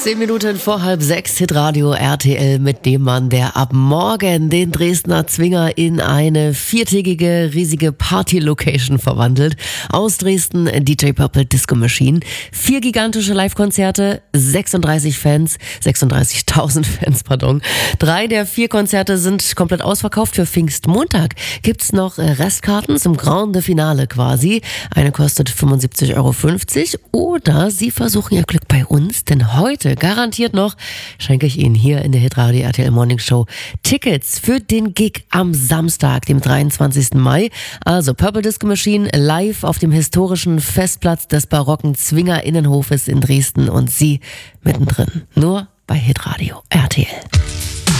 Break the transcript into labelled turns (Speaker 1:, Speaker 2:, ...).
Speaker 1: 10 Minuten vor 5:30 Hitradio RTL mit dem Mann, der ab morgen den Dresdner Zwinger in eine 4-tägige riesige Party-Location verwandelt. Aus Dresden DJ Purple Disco Machine. 4 gigantische Live-Konzerte, 36.000 Fans, pardon. 3 der 4 Konzerte sind komplett ausverkauft. Für Pfingstmontag gibt's noch Restkarten zum Grande Finale quasi. Eine kostet 75,50 € oder Sie versuchen Ihr Glück bei uns, denn heute garantiert noch schenke ich Ihnen hier in der Hitradio RTL Morning Show Tickets für den Gig am Samstag, dem 23. Mai. Also Purple Disco Machine live auf dem historischen Festplatz des barocken Zwinger Innenhofes in Dresden und Sie mittendrin. Nur bei Hitradio RTL.